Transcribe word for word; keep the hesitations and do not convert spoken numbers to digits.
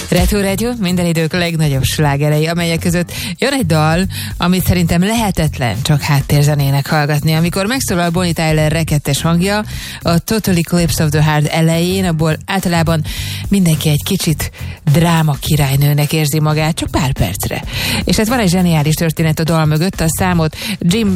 Retro Radio, minden idők legnagyobb slágerei, amelyek között jön egy dal, amit szerintem lehetetlen csak háttérzenének hallgatni. Amikor megszólal Bonnie Tyler rekettes hangja a Total Eclipse of the Heart elején, abból általában mindenki egy kicsit dráma királynőnek érzi magát, csak pár percre. És hát van egy zseniális történet a dal mögött, a számot Jim